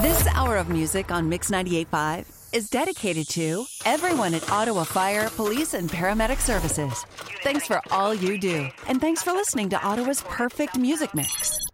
This hour of music on Mix 98.5 is dedicated to everyone at Ottawa Fire, Police, and Paramedic Services. Thanks for all you do, and thanks for listening to Ottawa's perfect music mix.